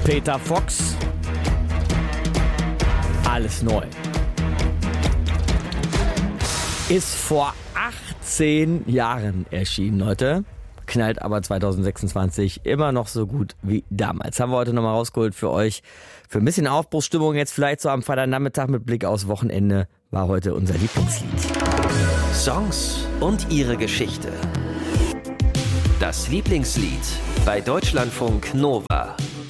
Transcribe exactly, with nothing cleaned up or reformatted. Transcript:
Peter Fox. Alles neu. Ist vor achtzehn Jahren erschienen, Leute. Knallt aber zwanzig sechsundzwanzig immer noch so gut wie damals. Haben wir heute nochmal rausgeholt für euch. Für ein bisschen Aufbruchsstimmung jetzt vielleicht so am Freitagnachmittag mit Blick aufs Wochenende war heute unser Lieblingslied. Songs und ihre Geschichte. Das Lieblingslied bei Deutschlandfunk Nova.